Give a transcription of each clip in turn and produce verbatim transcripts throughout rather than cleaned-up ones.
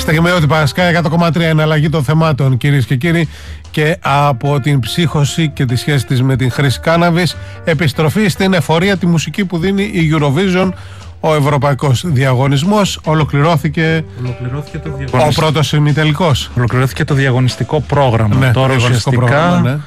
Στιγμιότυπα Sky εκατό κόμμα τρία, εναλλαγή των θεμάτων, κυρίες και κύριοι, και από την ψύχωση και τη σχέση της με την χρήση κάναβης, επιστροφή στην εφορία, τη μουσική που δίνει η Eurovision. Ο ευρωπαϊκός διαγωνισμός ολοκληρώθηκε, ολοκληρώθηκε το ο πρώτος ημιτελικός. Ολοκληρώθηκε το διαγωνιστικό πρόγραμμα. Ναι, τώρα ουσιαστικά πρόγραμμα, ναι.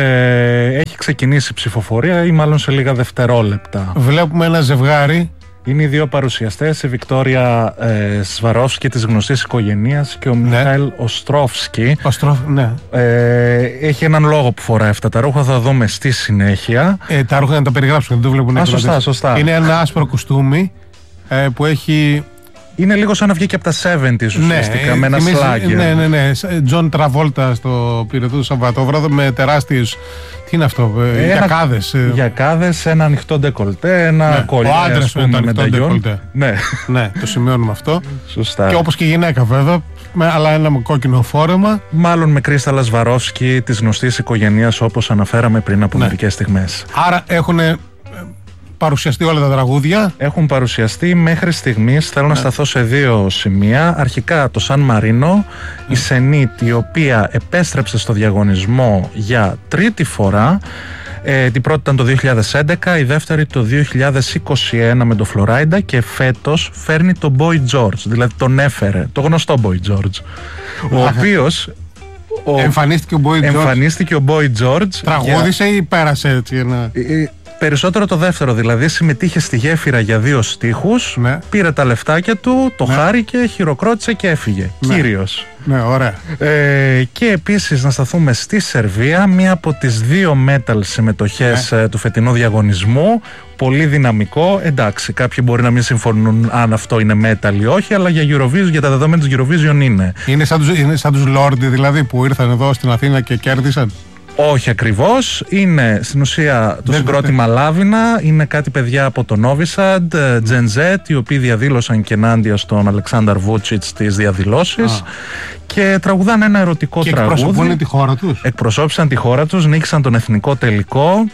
ε, έχει ξεκινήσει η ψηφοφορία ή μάλλον σε λίγα δευτερόλεπτα. Βλέπουμε ένα ζευγάρι. Είναι οι δύο παρουσιαστές, η Βικτόρια ε, Σβαρόφσκι της γνωστής οικογένειας και ο ναι. Μιχαήλ Οστρόφσκι. Οστρόφ, ναι. ε, έχει έναν λόγο που φοράει αυτά τα ρούχα, θα δούμε στη συνέχεια. Ε, τα ρούχα να τα περιγράψουμε, δεν το βλέπουν. Α, σωστά, σωστά. Είναι ένα άσπρο κουστούμι ε, που έχει... Είναι λίγο σαν να βγει και από τα εβδομήντα ουσιαστικά, ναι, με ένα σλάγκερ. Ναι, ναι, ναι. Τζον Τραβόλτα στο πυρετό του Σαββατόβραδο με τεράστιους. Τι είναι αυτό, ε, γιακάδες. Γιακάδες, ένα ανοιχτό ντεκολτέ, ένα ναι, κολλιέ. Ο άντρας με το ανοιχτό ντεκολτέ. Ναι. Ναι, το σημειώνουμε αυτό. Σωστά. Και όπως και η γυναίκα βέβαια, με, αλλά ένα κόκκινο φόρεμα. Μάλλον με Κρίσταλα Σβαρόφσκι της γνωστής οικογένειας, όπως αναφέραμε πριν από ναι. μερικές στιγμές. Άρα έχουν παρουσιαστεί όλα τα τραγούδια. Έχουν παρουσιαστεί μέχρι στιγμής. Θέλω ναι. να σταθώ σε δύο σημεία. Αρχικά το Σαν Μαρίνο, ναι. η Σενίτ, η οποία επέστρεψε στο διαγωνισμό για τρίτη φορά. Ε, την πρώτη ήταν το δύο χιλιάδες έντεκα, η δεύτερη το δύο χιλιάδες είκοσι ένα με το Φλωράιντα, και φέτος φέρνει τον Boy George, δηλαδή τον έφερε, το γνωστό Boy George, ο οποίος... Ο... Εμφανίστηκε ο Boy George. Εμφανίστηκε ο Boy George. Τραγούδισε για... ή πέρασε έτσι ένα... Περισσότερο το δεύτερο, δηλαδή συμμετείχε στη γέφυρα για δύο στίχους, ναι. πήρε τα λεφτάκια του, το ναι. χάρηκε, χειροκρότησε και έφυγε. Ναι. Κύριος. Ναι, ωραία. Ε, και επίσης να σταθούμε στη Σερβία, μία από τις δύο metal συμμετοχές ναι. του φετινού διαγωνισμού. Πολύ δυναμικό. Εντάξει, κάποιοι μπορεί να μην συμφωνούν αν αυτό είναι metal ή όχι, αλλά για Eurovision, για τα δεδομένα της Eurovision είναι. Είναι σαν τους, είναι σαν τους Lord δηλαδή που ήρθαν εδώ στην Αθήνα και κέρδισαν. Όχι ακριβώς, είναι στην ουσία το συγκρότημα Λάβινα, είναι κάτι παιδιά από το Novi Sad, Gen Z, οι οποίοι διαδήλωσαν και ενάντια στον Αλεξάνδρ Βούτσιτς τις διαδηλώσεις Α. και τραγουδάνε ένα ερωτικό και τραγούδι. Και εκπροσωπούν τη χώρα τους. Εκπροσώπησαν τη χώρα τους, νίκησαν τον εθνικό τελικό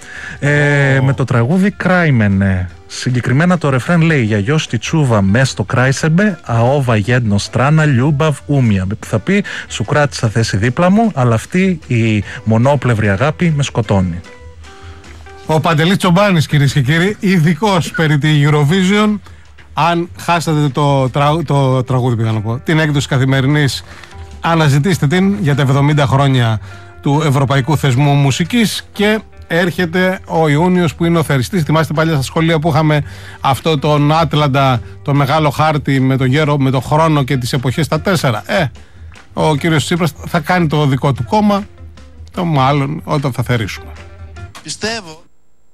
ε, oh. με το τραγούδι Κράιμενε. Συγκεκριμένα το ρεφρέν λέει «Για γιος τη τσούβα μες στο Κράισεμπε, αόβα γέντνο στράνα, λιούμπαβ ούμια». Που θα πει «Σου κράτησα θέση δίπλα μου, αλλά αυτή η μονόπλευρη αγάπη με σκοτώνει». Ο Παντελής Τσομπάνης, κυρίες και κύριοι, ειδικός περί τη Eurovision. Αν χάσατε το, τρα... το τραγούδι, πήγα να πω, την έκδοση καθημερινής, αναζητήστε την για τα εβδομήντα χρόνια του Ευρωπαϊκού Θεσμού Μουσικής. Και έρχεται ο Ιούνιος που είναι ο θεριστής. Θυμάστε παλιά στα σχολεία που είχαμε αυτό τον Άτλαντα, το μεγάλο χάρτη με το γέρο, με το χρόνο και τις εποχές στα τέσσερα. Ε, ο κύριος Τσίπρας θα κάνει το δικό του κόμμα, το μάλλον όταν θα θερήσουμε. Πιστεύω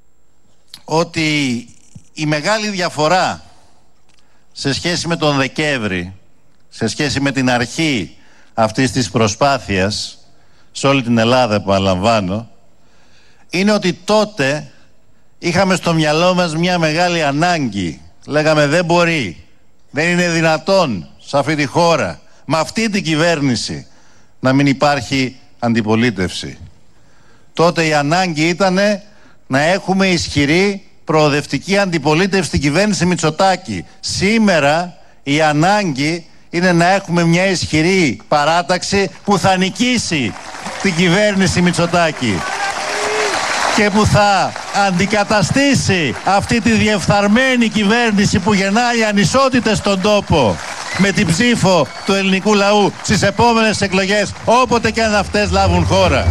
ότι η μεγάλη διαφορά σε σχέση με τον Δεκέμβρη, σε σχέση με την αρχή αυτής της προσπάθειας σε όλη την Ελλάδα, επαναλαμβάνω, είναι ότι τότε είχαμε στο μυαλό μας μια μεγάλη ανάγκη. Λέγαμε δεν μπορεί, δεν είναι δυνατόν σε αυτή τη χώρα, με αυτή την κυβέρνηση, να μην υπάρχει αντιπολίτευση. Τότε η ανάγκη ήταν να έχουμε ισχυρή προοδευτική αντιπολίτευση στην κυβέρνηση Μητσοτάκη. Σήμερα η ανάγκη είναι να έχουμε μια ισχυρή παράταξη που θα νικήσει την κυβέρνηση Μητσοτάκη και που θα αντικαταστήσει αυτή τη διεφθαρμένη κυβέρνηση που γεννάει ανισότητες στον τόπο με την ψήφο του ελληνικού λαού στις επόμενες εκλογές, όποτε και αν αυτές λάβουν χώρα.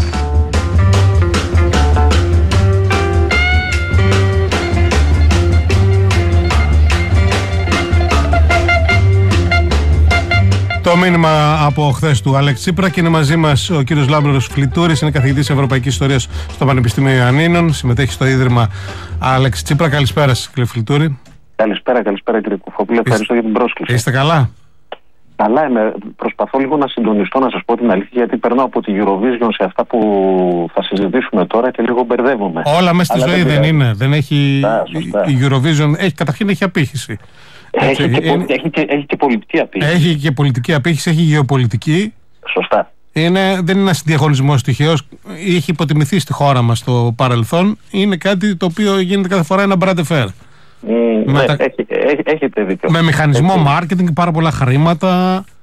Το μήνυμα από χθες του Αλέξη Τσίπρα, και είναι μαζί μας ο κύριος Λάμπρος Φλιτούρης, είναι καθηγητής Ευρωπαϊκής Ιστορίας στο Πανεπιστήμιο Ιωαννίνων, συμμετέχει στο Ίδρυμα Αλέξη Τσίπρα. Καλησπέρα σας, κύριε Φλιτούρη. Καλησπέρα, καλησπέρα κύριε Κουφόπουλε, ευχαριστώ για την πρόσκληση. Είστε καλά? Καλά είμαι. Προσπαθώ λίγο να συντονιστώ, να σας πω την αλήθεια, γιατί περνάω από τη Eurovision σε αυτά που θα συζητήσουμε τώρα και λίγο μπερδεύομαι. Όλα μέσα στη ζωή δεν, δεν είναι. Δεν έχει... Σωστά, η Eurovision έχει, καταρχήν έχει απήχηση. Έχει, Έτσι, και, είναι... έχει, και, έχει και πολιτική απήχηση. Έχει και πολιτική απήχηση, έχει γεωπολιτική. Σωστά. Είναι, δεν είναι ένας διαγωνισμός τυχαίος. Είχε υποτιμηθεί στη χώρα μας στο παρελθόν. Είναι κάτι το οποίο γίνεται κάθε φορά ένα brand fair. Mm, ναι, τα... έχει, έχει, έχετε δίκιο. Με μηχανισμό marketing, πάρα πολλά χρήματα.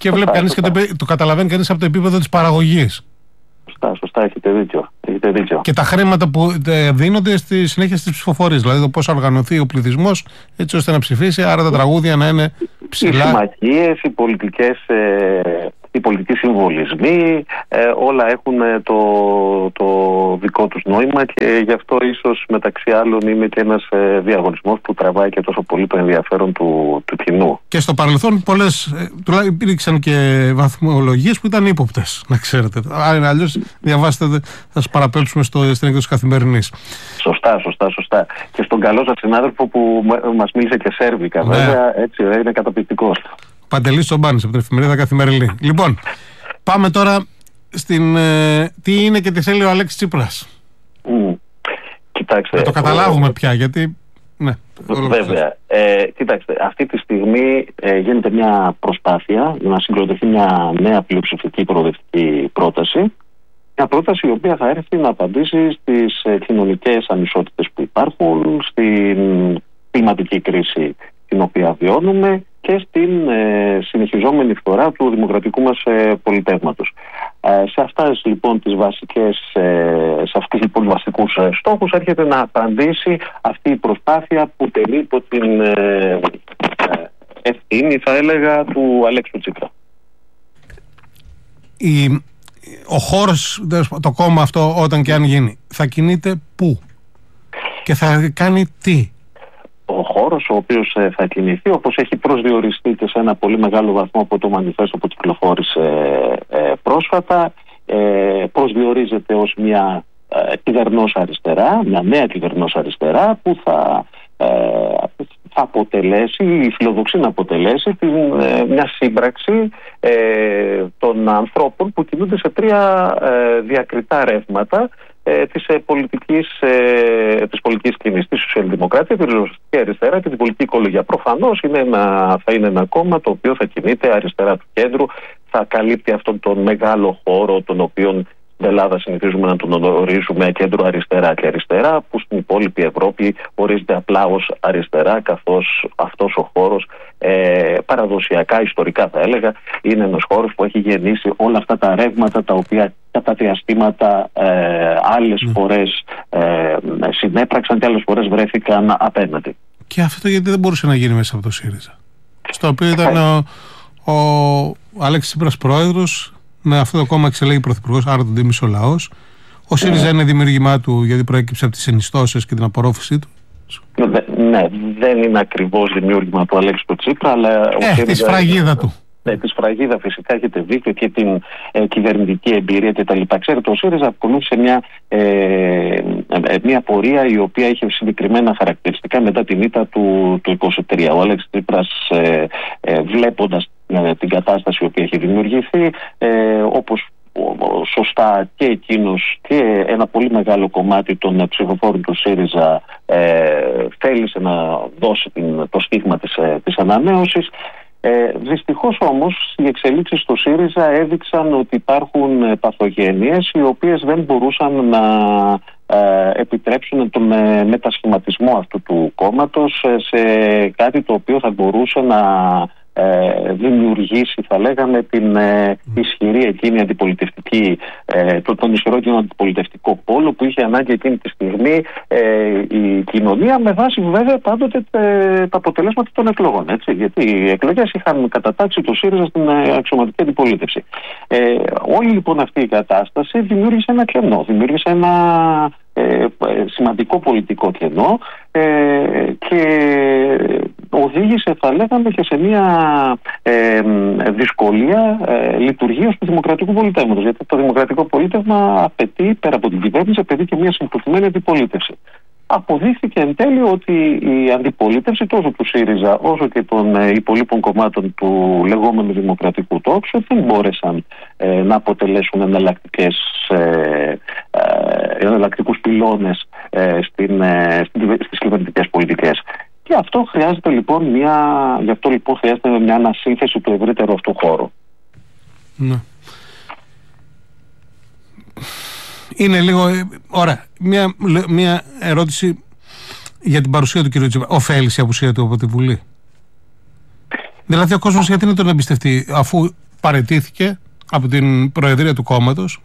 Και βλέπει κανείς και το, το καταλαβαίνει κανείς από το επίπεδο της παραγωγής. Σωστά, σωστά, έχετε δίκιο. Έχετε δίκιο. Και τα χρήματα που δίνονται στη συνέχεια στις ψηφοφορίες. Δηλαδή το πώς οργανωθεί ο πληθυσμός έτσι ώστε να ψηφίσει, άρα τα τραγούδια να είναι ψηλά. Οι συμμαχίες, οι πολιτικές, ε, οι πολιτικοί συμβολισμοί, ε, όλα έχουν το, το δικό τους νόημα και γι' αυτό ίσως μεταξύ άλλων είναι και ένας ε, διαγωνισμός που τραβάει και τόσο πολύ το ενδιαφέρον του, του κοινού. Και στο παρελθόν πολλές, τουλάχιστον υπήρξαν και βαθμολογίες που ήταν ύποπτες, να ξέρετε. Αν αλλιώς διαβάσετε, θα σας παραπέμψουμε στο, στην έκδοση Καθημερινής. Σωστά, σωστά, σωστά. Και στον καλό σας συνάδελφο που μας μίλησε και σέρβικα, ναι. Βέβαια, έτσι είναι καταπληκτικός. Παντελής Τσομπάνης από την εφημερίδα Καθημερινή. Λοιπόν, πάμε τώρα στην ε, τι είναι και τι θέλει ο Αλέξης Τσίπρας. Mm. Κοιτάξτε, να το καταλάβουμε ο... πια, γιατί... Ναι, βέβαια. Ε, κοιτάξτε, αυτή τη στιγμή ε, γίνεται μια προσπάθεια να συγκροτηθεί μια νέα πλειοψηφική προοδευτική πρόταση. Μια πρόταση η οποία θα έρθει να απαντήσει στις ε, κοινωνικές ανισότητες που υπάρχουν, στην κλιματική κρίση την οποία βιώνουμε και στην ε, συνεχιζόμενη φθορά του δημοκρατικού μας ε, πολιτεύματος. Ε, σε αυτές λοιπόν τις βασικές, ε, σε αυτούς λοιπόν τους βασικούς ε, στόχους έρχεται να απαντήσει αυτή η προσπάθεια που τελεί υπό την ε, ε, ευθύνη, θα έλεγα, του Αλέξου Τσίπρα. Η, ο χώρος, το κόμμα αυτό όταν και αν γίνει, θα κινείται πού και θα κάνει τι? Ο χώρος ο οποίος ε, θα κινηθεί, όπως έχει προσδιοριστεί και σε ένα πολύ μεγάλο βαθμό από το μανιφέστο που κυκλοφόρησε ε, ε, πρόσφατα, ε, προσδιορίζεται ως μια ε, κυβερνός αριστερά, μια νέα κυβερνός αριστερά που θα, ε, θα αποτελέσει ή φιλοδοξεί να αποτελέσει την, ε, μια σύμπραξη ε, των ανθρώπων που κινούνται σε τρία ε, διακριτά ρεύματα Ε, της, ε, πολιτικής, ε, της πολιτικής κίνησης, τη σοσιαλδημοκρατία, τη ριζοσπαστική αριστερά και την πολιτική οικολογία. Προφανώς είναι ένα, θα είναι ένα κόμμα το οποίο θα κινείται αριστερά του κέντρου, θα καλύπτει αυτόν τον μεγάλο χώρο τον οποίον στην Ελλάδα συνηθίζουμε να τον ορίζουμε κέντρο αριστερά και αριστερά, που στην υπόλοιπη Ευρώπη ορίζεται απλά ως αριστερά, καθώς αυτός ο χώρος ε, παραδοσιακά, ιστορικά θα έλεγα, είναι ένας χώρος που έχει γεννήσει όλα αυτά τα ρεύματα τα οποία κατά διαστήματα ε, άλλες mm. φορές ε, συνέπραξαν και άλλες φορές βρέθηκαν απέναντι. Και αυτό γιατί δεν μπορούσε να γίνει μέσα από το ΣΥΡΙΖΑ, στο οποίο ήταν ο, ο Αλέξης Τσίπρας πρόεδρος, με αυτό το κόμμα εξελέγει πρωθυπουργός, άρα τον τίμησε ο λαός. Ο ΣΥΡΙΖΑ είναι δημιουργήμά του γιατί προέκυψε από τις ενιστώσεις και την απορρόφησή του. Ναι, δεν είναι ακριβώς δημιούργημα του Αλέξη του Τσίπρα, αλλά ε, τη σφραγίδα του. Ναι, τη σφραγίδα φυσικά, έχετε δίκιο, και την ε, κυβερνητική εμπειρία κτλ. Ξέρετε, ο ΣΥΡΙΖΑ ακολούθησε μια, ε, ε, μια πορεία η οποία είχε συγκεκριμένα χαρακτηριστικά μετά την ήττα του, του είκοσι τρία. Ο Αλέξης Τσίπρας, ε, ε, βλέποντας ε, την κατάσταση η οποία έχει δημιουργηθεί, ε, όπως σωστά και εκείνος και ένα πολύ μεγάλο κομμάτι των ψηφοφόρων του ΣΥΡΙΖΑ ε, θέλησε να δώσει την, το στίγμα της, ε, της ανανέωσης. Ε, δυστυχώς όμως οι εξελίξεις στο ΣΥΡΙΖΑ έδειξαν ότι υπάρχουν παθογένειες οι οποίες δεν μπορούσαν να ε, επιτρέψουν τον ε, μετασχηματισμό αυτού του κόμματος σε κάτι το οποίο θα μπορούσε να ε, δημιουργήσει, θα λέγαμε, την ε, ισχυρή εκείνη αντιπολιτευτική, ε, το, τον ισχυρό εκείνο αντιπολιτευτικό πόλο που είχε ανάγκη εκείνη τη στιγμή ε, η κοινωνία, με βάση βέβαια πάντοτε τε, τα αποτελέσματα των εκλογών. Έτσι, γιατί οι εκλογές είχαν κατατάξει το ΣΥΡΙΖΑ στην ε, αξιωματική αντιπολίτευση. Ε, όλη λοιπόν αυτή η κατάσταση δημιούργησε ένα κενό, δημιούργησε ένα Ε, σημαντικό πολιτικό κενό ε, και οδήγησε, θα λέγαμε, και σε μια ε, δυσκολία ε, λειτουργίας του δημοκρατικού πολιτεύματος, γιατί το δημοκρατικό πολίτευμα απαιτεί, πέρα από την κυβέρνηση, απαιτεί και μια συμπροθυμένη αντιπολίτευση. Αποδείχθηκε εν τέλει ότι η αντιπολίτευση τόσο του ΣΥΡΙΖΑ όσο και των ε, υπολείπων κομμάτων του λεγόμενου δημοκρατικού τόξου δεν μπόρεσαν ε, να αποτελέσουν εναλλακτικές, ε, ε, εναλλακτικούς πυλώνες ε, στην, ε, στις κυβερνητικές πολιτικές. Και αυτό χρειάζεται λοιπόν μια, γι' αυτό λοιπόν χρειάζεται μια ανασύνθεση του ευρύτερου αυτού χώρου. Ναι. Είναι λίγο. Ωραία. Μια, μια ερώτηση για την παρουσία του κ. Τσίπρα. Ωφέλησε η απουσία του από τη Βουλή? Δηλαδή, ο κόσμος γιατί να τον εμπιστευτεί, αφού παραιτήθηκε από την προεδρία του κόμματος,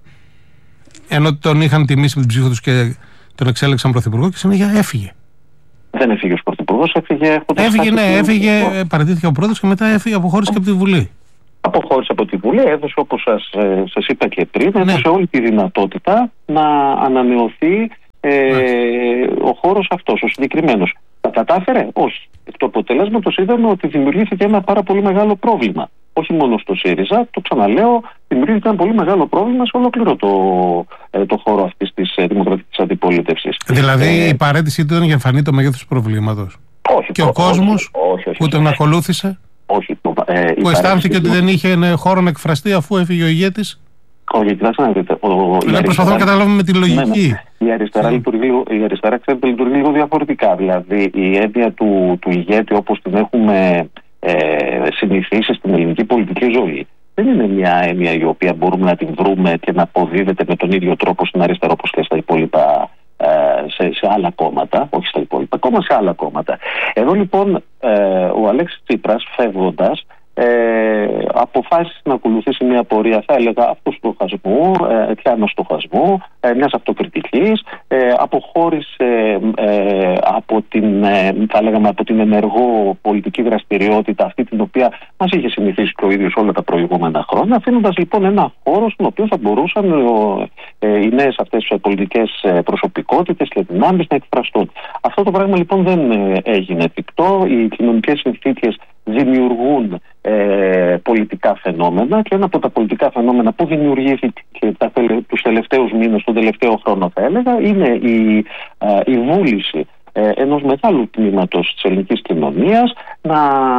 ενώ τον είχαν τιμήσει με την ψήφο τους και τον εξέλεξαν πρωθυπουργό, και συνέχεια έφυγε. Δεν έφυγε ως πρωθυπουργός, έφυγε... Έφυγε, ναι, έφυγε, παραιτήθηκε ο πρόεδρος και μετά έφυγε, αποχώρησε και από τη Βουλή. Αποχώρησε από τη Βουλή, έδωσε, όπως σας, σας είπα και πριν, ναι. έδωσε όλη τη δυνατότητα να ανανεωθεί ε, ο χώρος αυτός, ο συγκεκριμένος. Τα κατάφερε? Όχι. Εκ του αποτελέσματος είδαμε ότι δημιουργήθηκε ένα πάρα πολύ μεγάλο πρόβλημα. Όχι μόνο στο ΣΥΡΙΖΑ, το ξαναλέω, δημιουργήθηκε ένα πολύ μεγάλο πρόβλημα σε ολόκληρο το, το χώρο αυτής της δημοκρατικής αντιπολίτευσης. Δηλαδή ε, η παρέτησή του ήταν για εμφανή το μέγεθος του προβλήματος. Όχι, και ο κόσμος που τον ακολούθησε, όχι, το, ε, που αισθάνθηκε ότι δεν είχε χώρο να εκφραστεί αφού έφυγε ο ηγέτης. Όχι, κοιτάξτε να δείτε. Δηλαδή προσπαθώ να καταλάβουμε με τη λογική. Ναι, ναι. Η αριστερά, mm. λειτουργεί, η αριστερά ξέρετε, λειτουργεί λίγο διαφορετικά. Δηλαδή η έννοια του, του ηγέτη, όπως την έχουμε ε, συνηθίσει στην ελληνική πολιτική ζωή, δεν είναι μια έννοια η οποία μπορούμε να την βρούμε και να αποδίδεται με τον ίδιο τρόπο στην αριστερά όπως και στα υπόλοιπα, ε, σε, σε άλλα κόμματα. Όχι στα υπόλοιπα κόμματα, σε άλλα κόμματα. Εδώ λοιπόν ε, ο Αλέξης Τσίπρας, φεύγοντας, Ε, αποφάσισε να ακολουθήσει μια πορεία, θα έλεγα, αυτοστοχασμού, ε, και αναστοχασμού, ε, μιας αυτοκριτικής, ε, αποχώρησε ε, από την, ε, θα λέγαμε, από την ενεργό πολιτική δραστηριότητα, αυτή την οποία μας είχε συνηθίσει και ο ίδιος όλα τα προηγούμενα χρόνια, αφήνοντας λοιπόν ένα χώρο στον οποίο θα μπορούσαν ε, οι νέες αυτές πολιτικές προσωπικότητες και δυνάμεις να εκφραστούν. Αυτό το πράγμα λοιπόν δεν έγινε εφικτό. Οι κοινωνικές συνθήκες δημιουργούν ε, πολιτικά φαινόμενα, και ένα από τα πολιτικά φαινόμενα που δημιουργήθηκε τα, τους τελευταίους μήνες, τον τελευταίο χρόνο θα έλεγα, είναι η, ε, η βούληση ε, ενός μεγάλου τμήματος της ελληνικής κοινωνίας να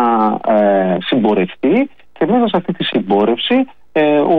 ε, συμπορευτεί, και μέσα σε αυτή τη συμπόρευση ε, ο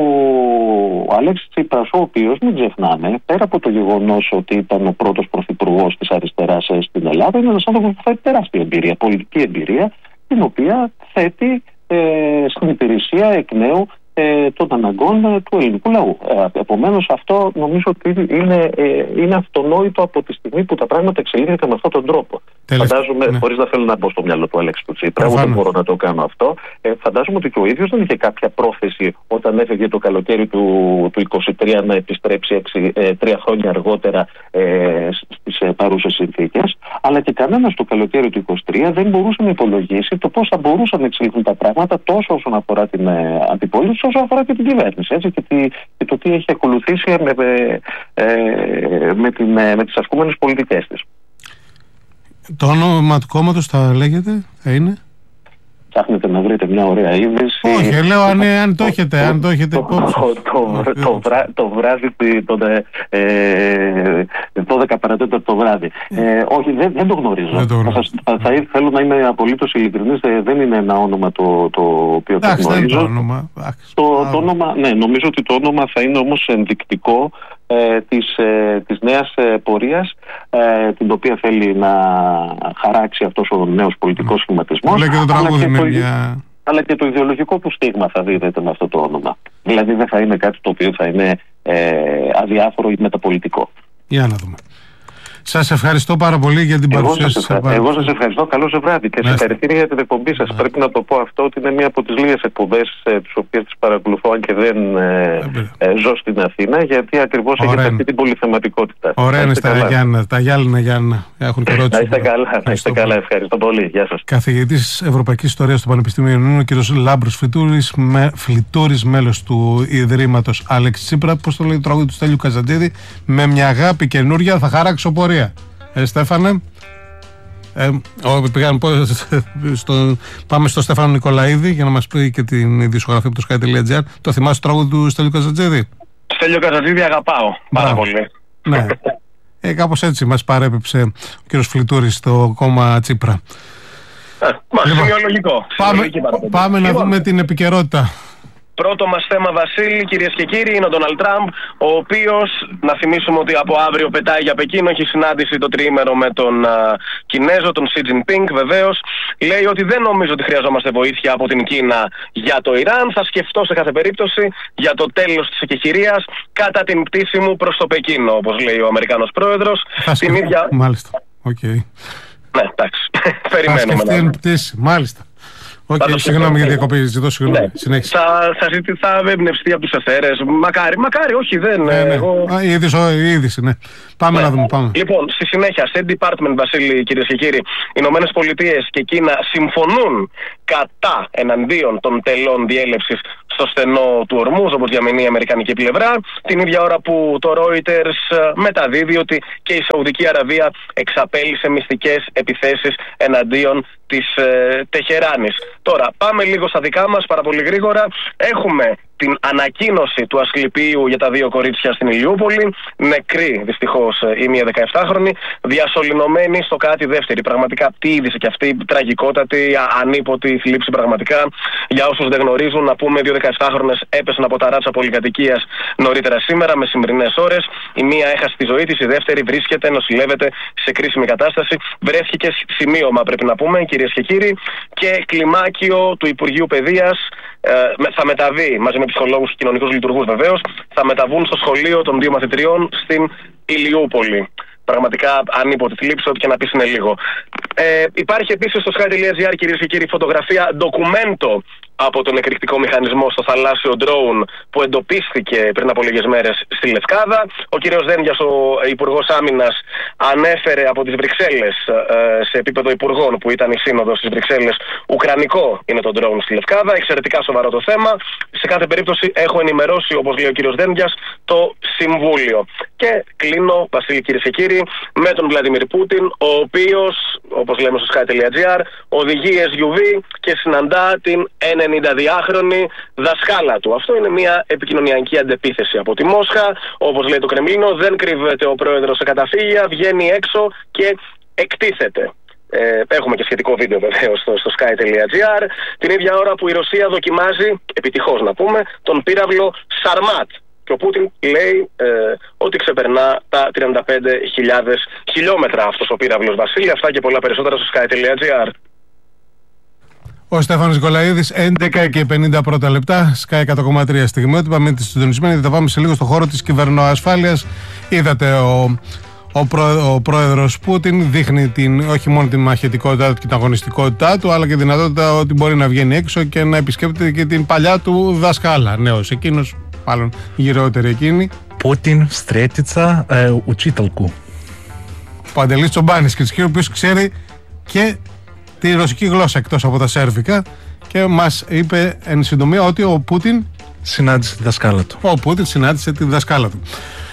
Αλέξης Τσίπρας, ο οποίος, μην ξεχνάμε, πέρα από το γεγονός ότι ήταν ο πρώτος πρωθυπουργός της αριστεράς στην Ελλάδα, είναι ένας άνθρωπος που θα έχει τεράστια εμπειρία, πολιτική εμπειρία, την οποία θέτει ε, στην υπηρεσία εκ νέου ε, των αναγκών ε, του ελληνικού λαού. Ε, επομένως αυτό νομίζω ότι είναι, ε, είναι αυτονόητο από τη στιγμή που τα πράγματα εξελίχθηκαν με αυτόν τον τρόπο. Τέλος, φαντάζομαι, ναι. χωρίς να θέλω να μπω στο μυαλό του Αλέξη του Τσίπρα, ούτε μπορώ να το κάνω αυτό, ε, φαντάζομαι ότι και ο ίδιος δεν είχε κάποια πρόθεση όταν έφευγε το καλοκαίρι του, του είκοσι τρία να επιστρέψει έξι, ε, τρία χρόνια αργότερα ε, στις ε, παρούσες συνθήκες, αλλά και κανένας το καλοκαίρι του είκοσι τρία δεν μπορούσε να υπολογίσει το πώς θα μπορούσαν να εξελιχθούν τα πράγματα τόσο όσον αφορά την ε, αντιπολίτευση, όσο αφορά και την κυβέρνηση, έτσι, και, τι, και το τι έχει ακολουθήσει με, με, ε, με, την, ε, με τις ασκούμενες πολιτικές της. Το όνομα του κόμματος θα λέγεται, θα είναι? Ψάχνετε να βρείτε μια ωραία είδηση. Όχι, λέω αν, αν το έχετε, αν το έχετε υπόψη. Το βράδυ, το δώδεκα παρατέταρτο το βράδυ. Όχι, δεν το γνωρίζω. Θέλω να είμαι απολύτως ειλικρινής, δεν είναι ένα όνομα το οποίο το γνωρίζω. Το όνομα, ναι, νομίζω ότι το όνομα θα είναι όμως ενδεικτικό της, της νέας πορείας, την οποία θέλει να χαράξει αυτός ο νέος πολιτικός σχηματισμός, αλλά και, το, μια... αλλά και το ιδεολογικό του στίγμα θα δίδεται με αυτό το όνομα. Δηλαδή δεν θα είναι κάτι το οποίο θα είναι ε, αδιάφορο ή μεταπολιτικό. Για να δούμε. Σας ευχαριστώ πάρα πολύ για την παρουσία σας. Εγώ σας ευχαριστώ. Καλό σας βράδυ και συγχαρητήρια για την εκπομπή σας. Πρέπει να το πω αυτό, ότι είναι μία από τις λίγες εκπομπές ε, τις οποίες τις παρακολουθώ, αν και δεν ε, ε, ζω στην Αθήνα, γιατί ακριβώς έχετε αυτή την πολυθεματικότητα. Ωραία είναι στα Γιάννα, τα Γιάννα Γιάννα. Έχουν και να είστε καλά, να είστε καλά. Ευχαριστώ πολύ. Γεια σας. Καθηγητής Ευρωπαϊκής Ιστορίας στο Πανεπιστήμιο Ιωνίου, ο κ. Λάμπρος Φλιτούρης, με, Φλιτούρης, μέλος του Ιδρύματος Άλεξη Τσίπρα. Πώς το λέει το τραγούδι του Στέλιου Καζαντζίδη? Με μια αγάπη καινούρια θα χαράξω πορεία. Ε, Στέφανε, ε, ο, πήγαν, στο, πάμε στο Στέφανο Νικολαίδη για να μας πει και την ειδησιογραφία από το sky τελεία gr. Το θυμάσαι το τραγούδι του Στέλιου Καζαντζίδη? Στέλιο Καζαντζίδη αγαπάω πάρα πολύ. Ναι, ε, κάπως έτσι μας παρέπεψε ο κύριος Φλιτούρης στο κόμμα Τσίπρα. Ε, μα, λοιπόν, σημειολογικό. Πάμε, πάμε να δούμε την επικαιρότητα. Πρώτο μας θέμα, Βασίλη, κυρίες και κύριοι, είναι ο Ντόναλντ Τραμπ, ο οποίος, να θυμίσουμε ότι από αύριο πετάει για Πεκίνο, έχει συνάντηση το τριήμερο με τον α, Κινέζο, τον Σι Τζινπίνγκ, βεβαίως. Λέει ότι δεν νομίζω ότι χρειαζόμαστε βοήθεια από την Κίνα για το Ιράν. Θα σκεφτώ σε κάθε περίπτωση για το τέλος της εκεχηρίας κατά την πτήση μου προς το Πεκίνο, όπως λέει ο Αμερικάνος πρόεδρος. Θα σκεφτώ, ίδια... μάλιστα. Okay. Ναι, εντάξει. Περιμένουμε. Θα σκεφτεί την πτήση, μάλιστα. Οκ, okay, συγγνώμη για διακοπή, ζητώ συγγνώμη. Ναι. Θα, θα, θα εμπνευστεί από τους εθέρες. Μακάρι, μακάρι, όχι, δεν. Ναι, ναι. Εγώ... Α, η είδηση, η είδηση, ναι. Πάμε ναι. να δούμε. Πάμε. Λοιπόν, στη συνέχεια, State Department, Βασίλη, κυρίες και κύριοι, οι Ηνωμένες Πολιτείες και Κίνα συμφωνούν κατά εναντίον των τελών διέλευσης στο στενό του Ορμούζ, όπως διαμηνεί η αμερικανική πλευρά, την ίδια ώρα που το Reuters μεταδίδει ότι και η Σαουδική Αραβία εξαπέλυσε μυστικές επιθέσεις εναντίον της ε, Τεχεράνης. Τώρα, πάμε λίγο στα δικά μας, πάρα πολύ γρήγορα. Έχουμε την ανακοίνωση του Ασκληπίου για τα δύο κορίτσια στην Ηλιούπολη. Νεκρή, δυστυχώς, η μία δεκαεφτάχρονη, διασωληνωμένη στο κάτι δεύτερη. Πραγματικά, τι είδηση και αυτή, τραγικότατη, ανίποτη θλίψη πραγματικά. Για όσους δεν γνωρίζουν, να πούμε, δύο δεκαεφτάχρονες έπεσαν από ταράτσα πολυκατοικίας νωρίτερα σήμερα, μεσημβρινές ώρες. Η μία έχασε τη ζωή της, η δεύτερη βρίσκεται, νοσηλεύεται σε κρίσιμη κατάσταση. Βρέθηκε σημείωμα, πρέπει να πούμε, κυρίες και κύριοι, και κλιμάκιο του Υπουργείου Παιδείας ε, θα μεταβεί μαζί με ψυχολόγους και κοινωνικούς λειτουργούς βεβαίως, θα μεταβούν στο σχολείο των δύο μαθητριών στην Ηλιούπολη. Πραγματικά ανίποτη θλίψη, ό,τι και να πεις είναι λίγο. Ε, υπάρχει επίσης στο sky.gr, κυρίες και κύριοι, φωτογραφία ντοκουμέντο από τον εκρηκτικό μηχανισμό στο θαλάσσιο drone που εντοπίστηκε πριν από λίγες μέρες στη Λευκάδα. Ο κύριος Δένδιας, ο Υπουργός Άμυνας, ανέφερε από τις Βρυξέλλες, σε επίπεδο υπουργών που ήταν η σύνοδος στις Βρυξέλλες, ουκρανικό είναι το drone στη Λευκάδα. Εξαιρετικά σοβαρό το θέμα. Σε κάθε περίπτωση έχω ενημερώσει, όπως λέει ο κύριος Δένδιας, το Συμβούλιο. Και κλείνω, Βασίλη, κυρίες και κύριοι, με τον Βλαντιμίρ Πούτιν, ο οποίος, όπως λέμε στο sky.gr, οδηγεί ες γιου βι και συναντά την ενενηνταδυάχρονη δασκάλα του. Αυτό είναι μια επικοινωνιακή αντεπίθεση από τη Μόσχα. Όπως λέει το Κρεμλίνο, δεν κρύβεται ο πρόεδρος σε καταφύγια, βγαίνει έξω και εκτίθεται. Ε, έχουμε και σχετικό βίντεο βεβαίως στο, στο sky.gr. Την ίδια ώρα που η Ρωσία δοκιμάζει, επιτυχώς να πούμε, τον πύραυλο Σαρμάτ. Και ο Πούτιν λέει ε, ότι ξεπερνά τα τριάντα πέντε χιλιάδες χιλιόμετρα αυτός ο πύραυλος, Βασίλη. Αυτά και πολλά περισσότερα στο sky.gr. Ο Στέφανος Νικολαίδης, έντεκα και πενήντα πρώτα λεπτά, Sky εκατό κόμμα τρία στιγμιότυπα. Μείνετε συντονισμένοι, θα πάμε σε λίγο στο χώρο της κυβερνοασφάλειας. Είδατε ο, ο, πρό, ο πρόεδρος Πούτιν δείχνει την, όχι μόνο την μαχητικότητά του και την αγωνιστικότητά του, αλλά και τη δυνατότητα ότι μπορεί να βγαίνει έξω και να επισκέπτεται και την παλιά του δασκάλα. Νέος εκείνος, μάλλον γυρεότερη εκείνη. Πούτιν, Στρέτιτσα, Ουτσίταλκου. Παντελής Τσομπάνης, και ο οποίος ξέρει και τη ρωσική γλώσσα εκτός από τα σέρβικα, και μας είπε εν συντομία ότι ο Πούτιν συνάντησε τη δασκάλα του. Ο Πούτιν συνάντησε τη δασκάλα του.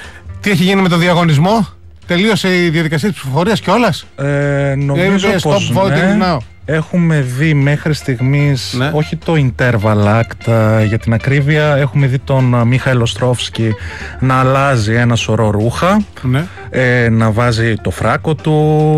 Τι έχει γίνει με το διαγωνισμό? Τελείωσε η διαδικασία της ψηφοφορίας κιόλας? Ε, νομίζω ε, πως ναι. Έχουμε δει μέχρι στιγμής, ναι, όχι το Interval Act, για την ακρίβεια. Έχουμε δει τον Μίχαηλ Οστρόφσκι να αλλάζει ένα σωρό ρούχα, ναι, ε, να βάζει το φράκο του,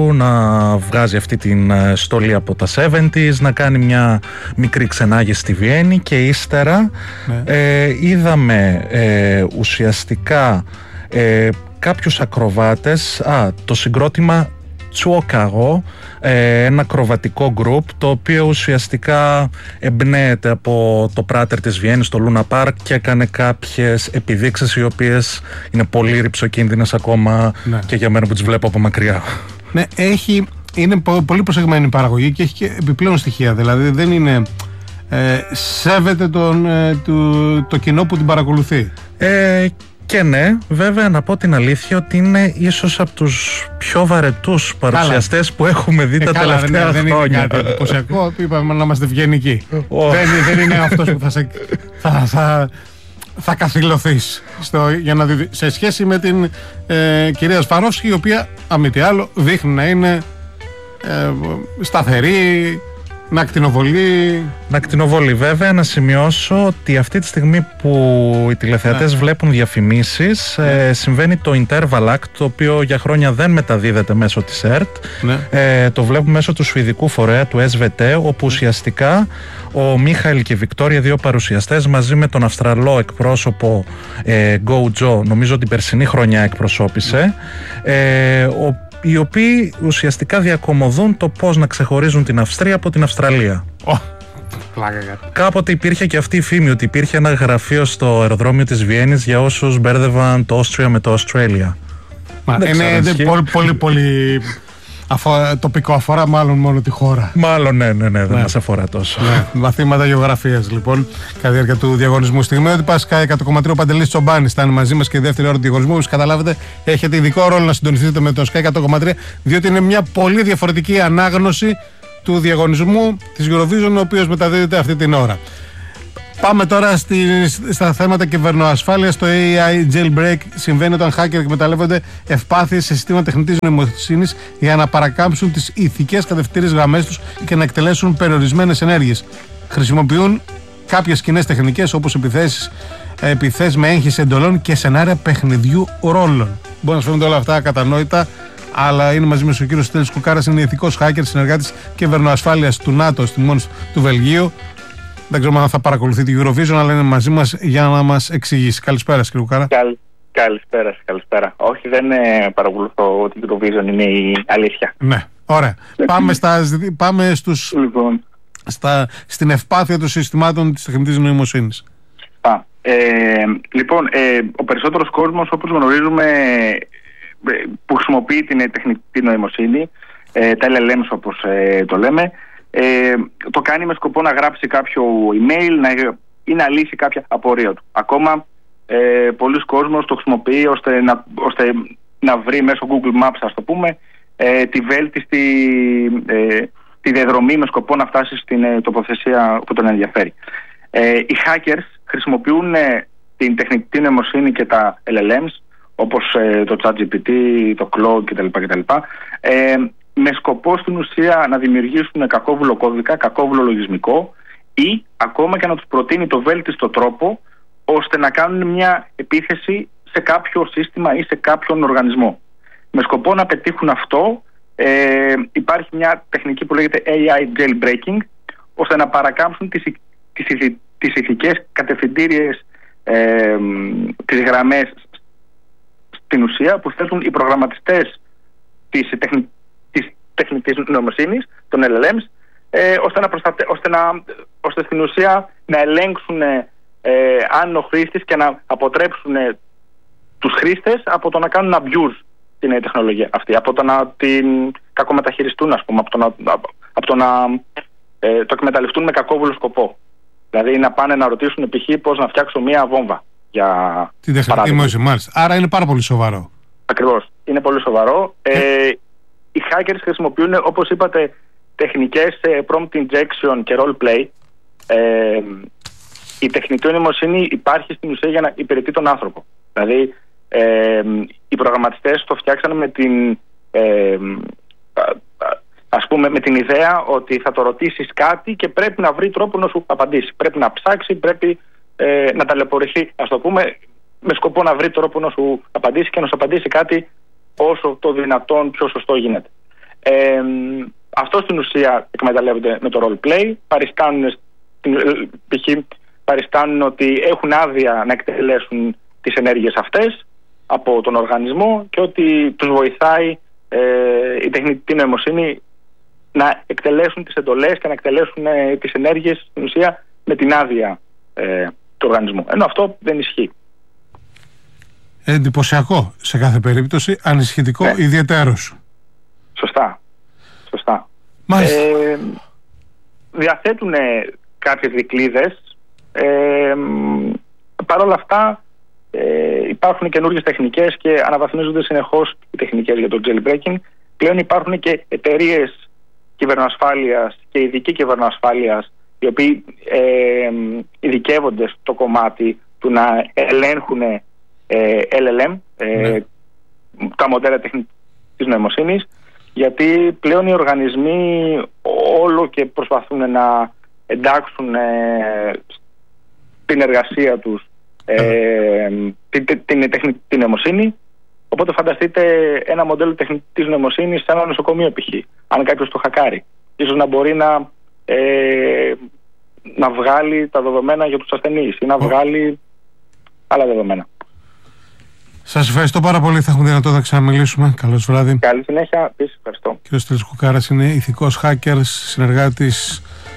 να βγάζει αυτή την στολή από τα εβδομήντα, να κάνει μια μικρή ξενάγηση στη Βιέννη, και ύστερα ναι. ε, είδαμε ε, ουσιαστικά ε, κάποιους ακροβάτες, α, το συγκρότημα Τσουοκαγό, ένα ακροβατικό γκρουπ, το οποίο ουσιαστικά εμπνέεται από το πράτερ της Βιέννης, το Λούνα Πάρκ, και έκανε κάποιες επιδείξεις οι οποίες είναι πολύ ρυψοκίνδυνες ακόμα, ναι, και για μένα που τις βλέπω από μακριά. Ναι, έχει, είναι πολύ προσεγμένη η παραγωγή και έχει και επιπλέον στοιχεία, δηλαδή δεν είναι... Ε, σέβεται τον, ε, το, το κοινό που την παρακολουθεί. Ε, Και ναι, βέβαια να πω την αλήθεια ότι είναι ίσως από τους πιο βαρετούς παρουσιαστές που έχουμε δει ε, τα καλά, τελευταία δεν, χρόνια. Δεν είναι κάτι εντυπωσιακό, είπαμε να είμαστε ευγενικοί. Oh. Δεν, δεν είναι αυτός που θα, σε, θα, θα, θα καθυλωθείς στο, για να δει, σε σχέση με την ε, κυρία Σφαρόφσκι, η οποία αν μη τι άλλο δείχνει να είναι ε, σταθερή, να ακτινοβολεί. Να ακτινοβολεί, βέβαια. Να σημειώσω ότι αυτή τη στιγμή που οι τηλεθεατές, ναι, βλέπουν διαφημίσεις, ναι, ε, συμβαίνει το Interval Act, το οποίο για χρόνια δεν μεταδίδεται μέσω της ΕΡΤ. Ναι. Ε, το βλέπουμε μέσω του σουηδικού φορέα, του ες βι τι, όπου ουσιαστικά ο Μίχαηλ και η Βικτόρια, δύο παρουσιαστές, μαζί με τον Αυστραλό εκπρόσωπο ε, Go Joe, νομίζω την περσινή χρονιά εκπροσώπησε, ε, ο οι οποίοι ουσιαστικά διακομωδούν το πώς να ξεχωρίζουν την Αυστρία από την Αυστραλία. Oh. Κάποτε υπήρχε και αυτή η φήμη ότι υπήρχε ένα γραφείο στο αεροδρόμιο της Βιέννης για όσους μπέρδευαν το Austria με το Australia. Μα είναι πολύ, πολύ, πολύ Αφο, τοπικό αφορά μάλλον μόνο τη χώρα. Μάλλον ναι, ναι, ναι, δεν Ναι. μας αφορά τόσο. Ναι, μαθήματα γεωγραφίας λοιπόν, κατά τη διάρκεια του διαγωνισμού. Στιγμιότυπα Sky εκατό κόμμα τρία, ο Παντελής Τσομπάνης ήταν μαζί μας και η δεύτερη ώρα του διαγωνισμού. Όπως καταλάβετε, έχετε ειδικό ρόλο να συντονιστείτε με τον Sky εκατό κόμμα τρία, διότι είναι μια πολύ διαφορετική ανάγνωση του διαγωνισμού της Eurovision, ο οποίος μεταδίδεται αυτή την ώρα. Πάμε τώρα στη, στα θέματα κυβερνοασφάλειας. Το έι άι jailbreak συμβαίνει όταν hacker εκμεταλλεύονται ευπάθειες σε συστήματα τεχνητής νοημοσύνης για να παρακάμψουν τις ηθικές κατευθυντήριες γραμμές τους και να εκτελέσουν περιορισμένες ενέργειες. Χρησιμοποιούν κάποιες κοινές τεχνικές όπως επιθέσεις, επιθέσεις με έγχυση εντολών και σενάρια παιχνιδιού ρόλων. Μπορεί να σου φαίνονται όλα αυτά ακατανόητα, αλλά είναι μαζί μας ο κύριος Στέλιος Κουκάρας, είναι ηθικός hacker, συνεργάτης κυβερνοασφάλειας του ΝΑΤΟ στη μόνη του Βελγίου. Δεν ξέρουμε αν θα παρακολουθεί τη Eurovision, αλλά είναι μαζί μας για να μας εξηγήσει. Καλησπέρα, κύριε Κουκάρα. Καλ, καλησπέρα, καλησπέρα. Όχι, δεν ε, παρακολουθώ την Eurovision, είναι η αλήθεια. Ναι, ωραία. πάμε στα, πάμε στους, Λοιπόν, στα, στην ευπάθεια των συστημάτων της τεχνητής νοημοσύνης. α, ε, λοιπόν ε, ο περισσότερος κόσμος, όπως γνωρίζουμε, ε, που χρησιμοποιεί την τεχνητή νοημοσύνη, ε, τα ελ ελ εμς όπως ε, το λέμε, Ε, το κάνει με σκοπό να γράψει κάποιο email να, ή να λύσει κάποια απορία του. Ακόμα ε, πολλοί κόσμος το χρησιμοποιεί ώστε να, ώστε να βρει μέσω Google Maps, ας το πούμε, ε, τη βέλτιστη ε, τη διαδρομή με σκοπό να φτάσει στην ε, τοποθεσία που τον ενδιαφέρει. Ε, οι hackers χρησιμοποιούν ε, την τεχνητή νοημοσύνη και τα ελ ελ εμς όπως ε, το ChatGPT, το Claude κτλ. κτλ. Ε, με σκοπό στην ουσία να δημιουργήσουν κακόβουλο κώδικα, κακόβουλο λογισμικό ή ακόμα και να τους προτείνει το βέλτιστο τρόπο ώστε να κάνουν μια επίθεση σε κάποιο σύστημα ή σε κάποιον οργανισμό. Με σκοπό να πετύχουν αυτό ε, υπάρχει μια τεχνική που λέγεται έι άι jailbreaking, ώστε να παρακάμψουν τις, τις, τις ηθικές κατευθυντήριες ε, τις γραμμές στην ουσία που θέτουν οι προγραμματιστές της τεχνικής της τεχνητής νοημοσύνης, των ελ ελ εμς, ε, ώστε, να προστατε... ώστε, να... ώστε στην ουσία να ελέγξουν ε, αν είναι ο χρήστης και να αποτρέψουν ε, τους χρήστες από το να κάνουν abuse την ε, τεχνολογία αυτή, από το να την κακομεταχειριστούν, ας πούμε, από το να, από το, να ε, το εκμεταλλευτούν με κακόβουλο σκοπό. Δηλαδή να πάνε να ρωτήσουν π.χ. πώς να φτιάξω μία βόμβα για την τεχνητή νοημοσύνη, μάλιστα. Άρα είναι πάρα πολύ σοβαρό. Ακριβώς. Είναι πολύ σοβαρό. Ε, ε, Οι hackers χρησιμοποιούν, όπως είπατε, τεχνικές prompt injection και role play. Ε, η τεχνητή νοημοσύνη υπάρχει στην ουσία για να υπηρετεί τον άνθρωπο. Δηλαδή, ε, οι προγραμματιστές το φτιάξαν με την, ε, ας πούμε, με την ιδέα ότι θα το ρωτήσεις κάτι και πρέπει να βρει τρόπο να σου απαντήσει. Πρέπει να ψάξει, πρέπει ε, να ταλαιπωρηθεί, ας το πούμε, με σκοπό να βρει τρόπο να σου απαντήσει και να σου απαντήσει κάτι όσο το δυνατόν πιο σωστό γίνεται. Ε, αυτό στην ουσία εκμεταλλεύονται με το role play, παριστάνουν, π.χ. παριστάνουν ότι έχουν άδεια να εκτελέσουν τις ενέργειες αυτές από τον οργανισμό και ότι τους βοηθάει ε, η τεχνητή νοημοσύνη να εκτελέσουν τις εντολές και να εκτελέσουν ε, τις ενέργειες στην ουσία με την άδεια ε, του οργανισμού. Ενώ αυτό δεν ισχύει. Εντυπωσιακό σε κάθε περίπτωση, ανησυχητικό ναι. ιδιαιτέρως. Σωστά. Σωστά. Ε, διαθέτουν κάποιες δικλείδες. Ε, Παρ' όλα αυτά ε, υπάρχουν καινούργιες τεχνικές και αναβαθμίζονται συνεχώς οι τεχνικές για το jailbreaking. Πλέον υπάρχουν και εταιρείες κυβερνοασφάλειας και ειδικοί κυβερνοασφάλειας οι οποίοι ε, ειδικεύονται στο κομμάτι του να ελέγχουν ε, ελ ελ εμ, ε, ναι. τα μοντέλα τεχνητής νοημοσύνης, γιατί πλέον οι οργανισμοί όλο και προσπαθούν να εντάξουν ε, την εργασία τους ε, την, την τεχνητή νοημοσύνη. Οπότε φανταστείτε ένα μοντέλο τεχνητής νοημοσύνης σε ένα νοσοκομείο π.χ. Αν κάποιος το χακάρει, ίσως να μπορεί να, ε, να βγάλει τα δεδομένα για τους ασθενείς ή να βγάλει άλλα δεδομένα. Σας ευχαριστώ πάρα πολύ. Θα έχουμε δυνατότητα να ξαναμιλήσουμε. Καλώς βράδυ. Καλή συνέχεια. Επίσης, ευχαριστώ. Κύριος Στέλιος Κουκάρας είναι ηθικός hacker, συνεργάτης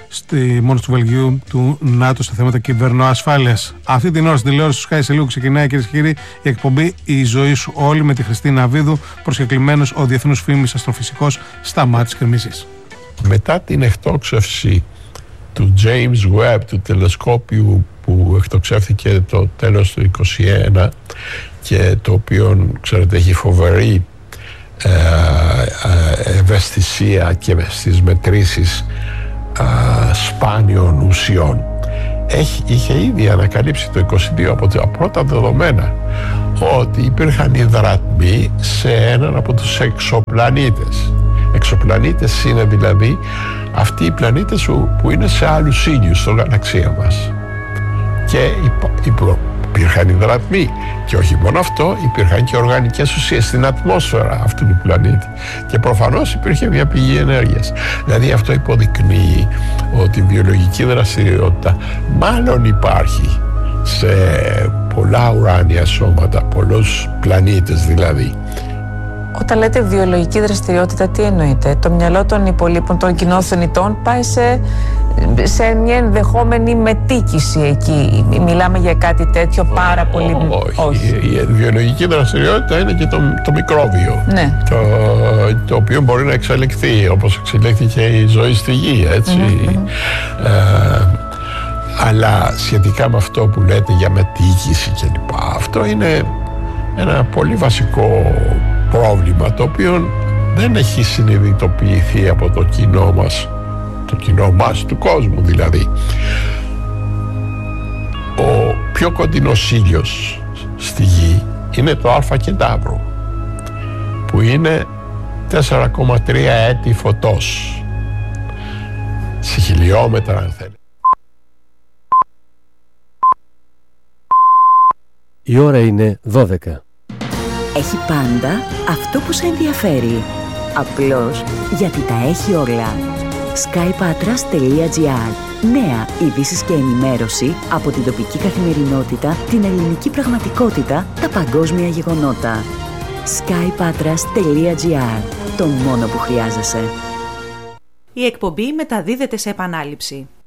στη μόνος του Βελγίου του ΝΑΤΟ στα θέματα κυβερνοασφάλειας. Αυτή την ώρα στην τηλεόραση του Sky Σελίγου ξεκινάει, κυρίες και κύριοι, η εκπομπή «Η ζωή σου όλη» με τη Χριστίνα Αβίδου, προσκεκλημένος ο διεθνούς φήμης αστροφυσικός Σταμάτης Κρεμίζης. Μετά την εκτόξευση του James Webb, του τηλεσκόπιου που εκτοξεύθηκε το τέλος του είκοσι ένα και το οποίο, ξέρετε, έχει φοβερή ε, ε, ευαισθησία και στις μετρήσεις ε, σπάνιων ουσιών, έχει, είχε ήδη ανακαλύψει το είκοσι δύο από τα πρώτα δεδομένα ότι υπήρχαν υδρατμοί σε έναν από τους εξωπλανήτες. Εξωπλανήτες είναι δηλαδή αυτοί οι πλανήτες που είναι σε άλλους ήλιους στο γαλαξία μας. Και υπ, υπήρχαν υδρατμοί. Και όχι μόνο αυτό, υπήρχαν και οργανικές ουσίες στην ατμόσφαιρα αυτού του πλανήτη. Και προφανώς υπήρχε μια πηγή ενέργειας. Δηλαδή αυτό υποδεικνύει ότι η βιολογική δραστηριότητα μάλλον υπάρχει σε πολλά ουράνια σώματα, πολλούς πλανήτες δηλαδή. Όταν λέτε βιολογική δραστηριότητα, τι εννοείτε? Το μυαλό των υπολείπων, των κοινόθενητών, πάει σε, σε μια ενδεχόμενη μετοίκηση εκεί. Μιλάμε για κάτι τέτοιο πάρα πολύ... Όχι. Όχι. Η βιολογική δραστηριότητα είναι και το, το μικρόβιο. Ναι. Το, το οποίο μπορεί να εξελιχθεί, όπως εξελίχθηκε η ζωή στη γη, έτσι. Mm-hmm. Ε, αλλά σχετικά με αυτό που λέτε για μετοίκηση κλπ. Αυτό είναι ένα πολύ βασικό πρόβλημα, το οποίο δεν έχει συνειδητοποιηθεί από το κοινό μας, το κοινό μας του κόσμου δηλαδή. Ο πιο κοντινός ήλιος στη Γη είναι το Αλφα Κεντάβρο, που είναι τέσσερα κόμμα τρία έτη φωτός σε χιλιόμετρα, αν θέλετε. Η ώρα είναι δώδεκα. Έχει πάντα αυτό που σε ενδιαφέρει. Απλώς γιατί τα έχει όλα. skypatras τελεία gr. Νέα ειδήσεις και ενημέρωση από την τοπική καθημερινότητα, την ελληνική πραγματικότητα, τα παγκόσμια γεγονότα. skypatras τελεία gr. Το μόνο που χρειάζεσαι. Η εκπομπή μεταδίδεται σε επανάληψη.